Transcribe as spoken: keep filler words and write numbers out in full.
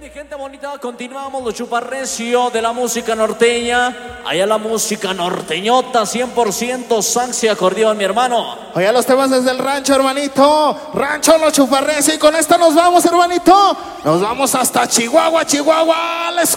mi gente bonita, continuamos lo chuparrecio de la música norteña. Allá la música norteñota, cien por ciento sax y acordeón, mi hermano. Oye, los temas desde el rancho, hermanito. Rancho lo chuparrecio. Y con esta nos vamos, hermanito. Nos vamos hasta Chihuahua, Chihuahua. ¡Les